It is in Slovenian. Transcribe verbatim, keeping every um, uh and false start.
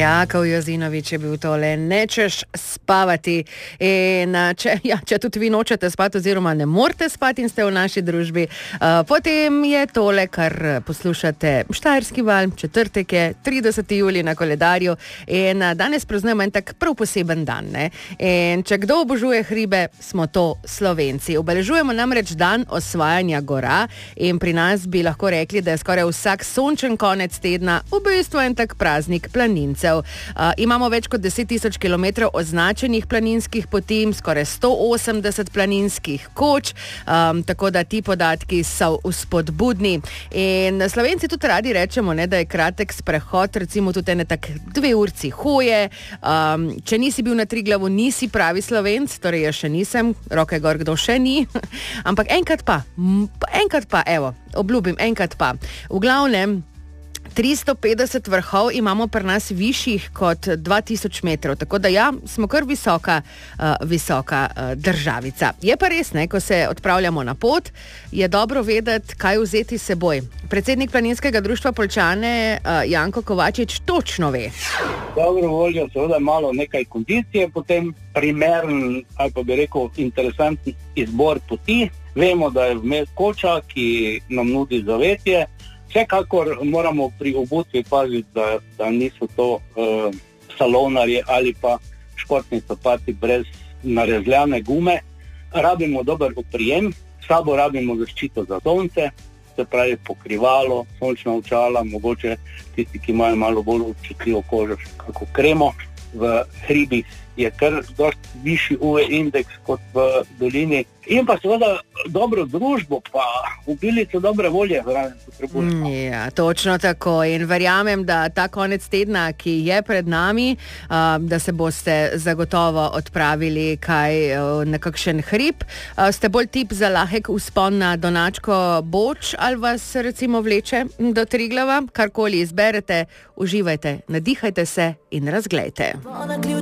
Jakov Jozinovič je bil tole, nečeš spavati. In če, ja, če tudi vi nočete spati oziroma ne morete spati in ste v naši družbi, uh, potem je tole, kar poslušate, Štajerski val, četrtek je, trideseti julij na koledarju in uh, danes praznujemo en tak prav poseben dan. Ne? In če kdo obožuje hribe, smo to Slovenci. Obeležujemo namreč dan osvajanja gora in pri nas bi lahko rekli, da je skoraj vsak sončen konec tedna v bistvu en tak praznik planincev. Uh, imamo več kot deset tisoč kilometrov označenih planinskih poti, skoraj sto osemdeset planinskih koč, um, tako da ti podatki so vzpodbudni. In Slovenci tudi radi rečemo, ne, da je kratek sprehod, recimo tudi ene tak dve urci hoje. Um, če nisi bil na Triglavu, nisi pravi Slovenc, torej jaz še nisem, roke gor, kdo še ni. Ampak enkrat pa, enkrat pa, evo, obljubim, enkrat pa. V glavnem, tristo petdeset vrhov imamo pri nas višjih kot dva tisoč metrov, tako da ja, smo kar visoka, uh, visoka uh, državica. Je pa res, ne, ko se odpravljamo na pot, je dobro vedeti, kaj vzeti s seboj. Predsednik Planinskega društva Poljčane, uh, Janko Kovačič, točno ve. Dobro voljo, seveda malo nekaj kondicije, potem primeren, ali pa bi rekel, interesanten izbor poti. Vemo, da je vmes koča, ki nam nudi zavetje. Vsekakor moramo pri obutvi paziti, da, da niso to uh, salonarji ali pa športni copati brez narezljane gume. Rabimo dober oprijem, s sabo rabimo zaščito za sonce, se pravi pokrivalo, sončna očala, mogoče tisti, ki imajo malo bolj občutljivo kožo, kako kremo. V hribih je kar dosti višji U V indeks kot v dolini. In pa seveda dobro družbo, pa obilico dobre volje, verjamem, potrebujemo. Ja, točno tako. In verjamem, da ta konec tedna, ki je pred nami, uh, da se boste zagotovo odpravili kaj uh, na kakšen hrib. Uh, ste bolj tip za lahek vzpon na Donačko Boč ali vas recimo vleče do Triglava? Karkoli izberete, uživajte, nadihajte se in razglejte.